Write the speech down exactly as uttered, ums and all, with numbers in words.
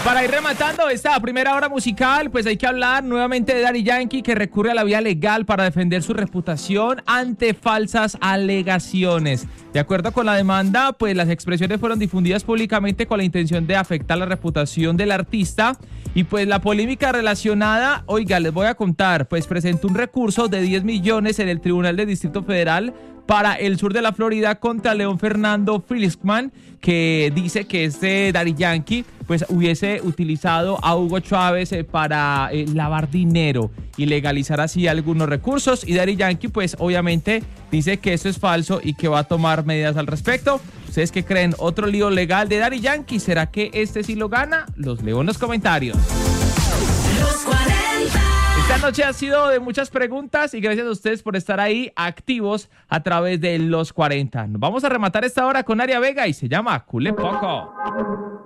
Para ir rematando esta primera hora musical, pues hay que hablar nuevamente de Daddy Yankee, que recurre a la vía legal para defender su reputación ante falsas alegaciones. De acuerdo con la demanda, pues las expresiones fueron difundidas públicamente con la intención de afectar la reputación del artista. Y pues la polémica relacionada, oiga, les voy a contar, pues presentó un recurso de diez millones en el Tribunal del Distrito Federal para el sur de la Florida contra León Fernando Friskman, que dice que este Daddy Yankee pues hubiese utilizado a Hugo Chávez eh, para eh, lavar dinero y legalizar así algunos recursos. Y Daddy Yankee pues obviamente dice que eso es falso y que va a tomar medidas al respecto. ¿Ustedes qué creen? ¿Otro lío legal de Daddy Yankee? ¿Será que este sí lo gana? Los leo en los comentarios. Los cuarenta. Esta noche ha sido de muchas preguntas y gracias a ustedes por estar ahí activos a través de Los cuarenta. Nos vamos a rematar esta hora con Aria Vega y se llama Cule Poco.